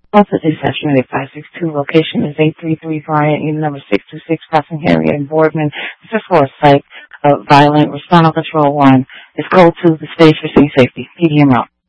Also, Section 8562, location is 833 Bryant, unit number 626, passing Harriet and Boardman. This is for a site of violent, respond on control 1. It's code 2, the stage for scene safety. PDM out.